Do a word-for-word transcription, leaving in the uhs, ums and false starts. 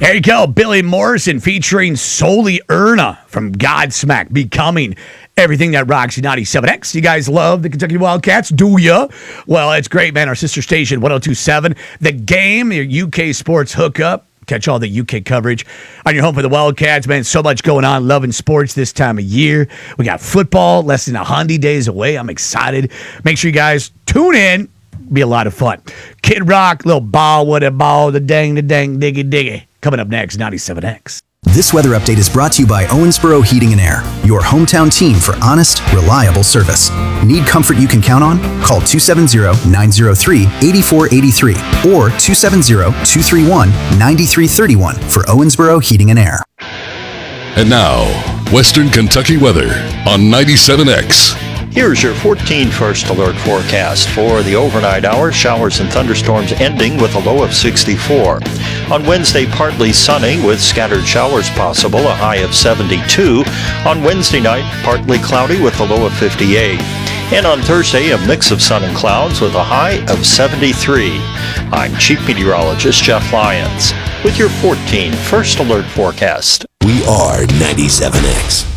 There you go. Billy Morrison featuring Soli Erna from Godsmack, Becoming, everything that rocks you, ninety-seven X. You guys love the Kentucky Wildcats, do ya? Well, it's great, man. Our sister station, one oh two point seven. The Game, your U K sports hookup. Catch all the U K coverage on your home for the Wildcats, man. So much going on. Loving sports this time of year. We got football less than one hundred days away. I'm excited. Make sure you guys tune in. Be a lot of fun. Kid Rock, little ball with a ball, the dang, the dang, diggy, diggy. Coming up next, ninety-seven X. This weather update is brought to you by Owensboro Heating and Air, your hometown team for honest, reliable service. Need comfort you can count on? Call two seven zero, nine zero three, eight four eight three or two seven zero, two three one, nine three three one for Owensboro Heating and Air. And now, Western Kentucky weather on ninety-seven X. Here's your fourteen First Alert forecast for the overnight hours. Showers and thunderstorms ending with a low of sixty-four. On Wednesday, partly sunny with scattered showers possible, a high of seventy-two. On Wednesday night, partly cloudy with a low of fifty-eight. And on Thursday, a mix of sun and clouds with a high of seventy-three. I'm Chief Meteorologist Jeff Lyons with your fourteen First Alert forecast. We are ninety-seven X.